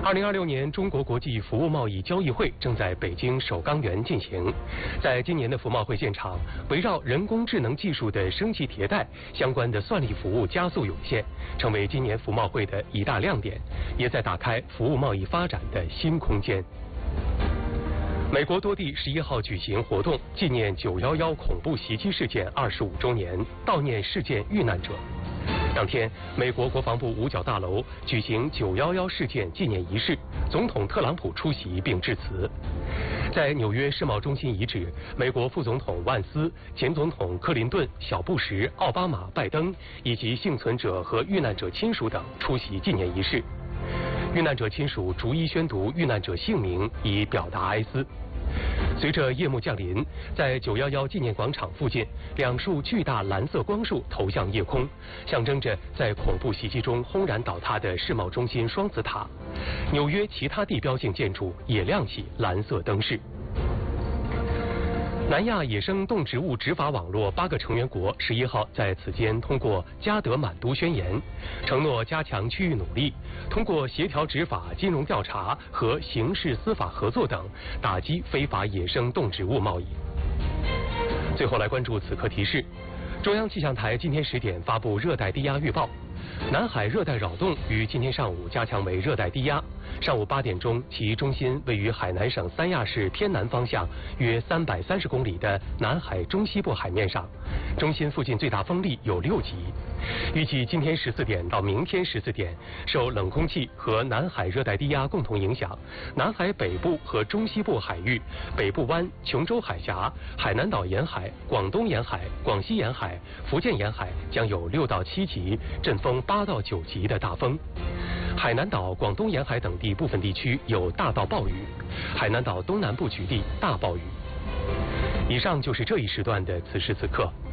2026年中国国际服务贸易交易会正在北京首钢园进行。在今年的服贸会现场，围绕人工智能技术的升级迭代，相关的算力服务加速涌现，成为今年服贸会的一大亮点，也在打开服务贸易发展的新空间。美国多地11号举行活动，纪念911恐怖袭击事件25周年，悼念事件遇难者。当天，美国国防部五角大楼举行911事件纪念仪式，总统特朗普出席并致辞。在纽约世贸中心遗址，美国副总统万斯、前总统克林顿、小布什、奥巴马、拜登以及幸存者和遇难者亲属等出席纪念仪式。遇难者亲属逐一宣读遇难者姓名，以表达哀思。随着夜幕降临，在911纪念广场附近，2束巨大蓝色光束投向夜空，象征着在恐怖袭击中轰然倒塌的世贸中心双子塔。纽约其他地标性建筑也亮起蓝色灯饰。南亚野生动植物执法网络8个成员国11号在此间通过加德满都宣言，承诺加强区域努力，通过协调执法、金融调查和刑事司法合作等，打击非法野生动植物贸易。最后来关注此刻提示：中央气象台今天10点发布热带低压预报。南海热带扰动于今天上午加强为热带低压，上午8点钟，其中心位于海南省三亚市偏南方向约330公里的南海中西部海面上，中心附近最大风力有6级。预计今天14点到明天14点，受冷空气和南海热带低压共同影响，南海北部和中西部海域、北部湾、琼州海峡、海南岛沿海、广东沿海、广西沿海、福建沿海将有6到7级，阵风8到9级的大风。海南岛、广东沿海等地部分地区有大到暴雨，海南岛东南部局地大暴雨。以上就是这一时段的此时此刻。